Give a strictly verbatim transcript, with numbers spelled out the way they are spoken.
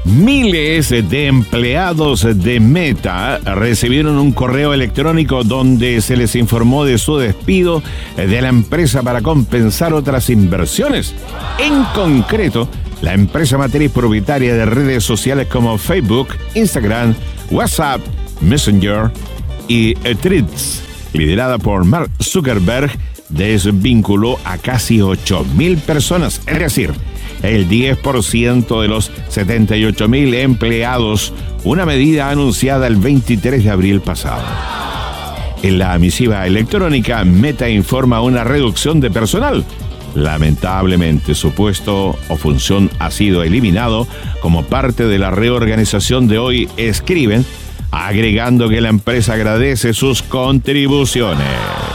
Miles de empleados de Meta recibieron un correo electrónico donde se les informó de su despido de la empresa para compensar otras inversiones. En concreto, la empresa matriz propietaria de redes sociales como Facebook, Instagram, WhatsApp, Messenger y Threads, liderada por Mark Zuckerberg, desvinculó a casi ocho mil personas, es decir, el diez por ciento de los setenta y ocho mil empleados, una medida anunciada el veintitrés de abril pasado. En la misiva electrónica, Meta informa una reducción de personal. Lamentablemente, su puesto o función ha sido eliminado como parte de la reorganización de hoy, escriben, agregando que la empresa agradece sus contribuciones.